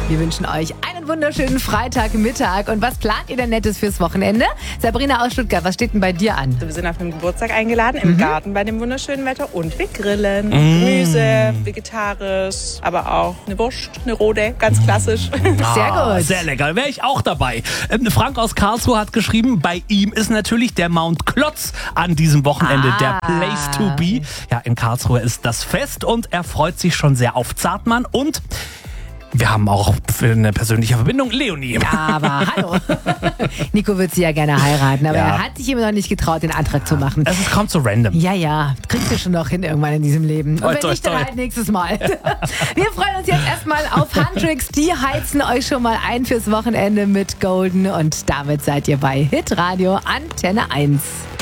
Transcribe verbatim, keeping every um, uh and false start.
Wir wünschen euch einen wunderschönen Freitagmittag. Und was plant ihr denn Nettes fürs Wochenende? Sabrina aus Stuttgart, was steht denn bei dir an? Wir sind auf einen Geburtstag eingeladen, im Mhm. Garten bei dem wunderschönen Wetter. Und wir grillen. Mm. Gemüse, vegetarisch, aber auch eine Wurst, eine rote, ganz klassisch. Sehr Ah, gut. Sehr lecker, wäre ich auch dabei. Ähm, Frank aus Karlsruhe hat geschrieben, bei ihm ist natürlich der Mount Klotz an diesem Wochenende Ah. der Place to be. Ja, in Karlsruhe ist das Fest und er freut sich schon sehr auf Zartmann und wir haben auch für eine persönliche Verbindung Leonie. Aber hallo. Nico würde sie ja gerne heiraten, aber Ja. er hat sich immer noch nicht getraut, den Antrag zu machen. Es ist, kommt so random. Ja, ja, kriegst du schon noch hin irgendwann in diesem Leben. Und Toi, wenn toi, nicht, dann toi. halt nächstes Mal. Wir freuen uns jetzt erstmal auf Handtricks. Die heizen euch schon mal ein fürs Wochenende mit Golden. Und damit seid ihr bei Hitradio Antenne eins.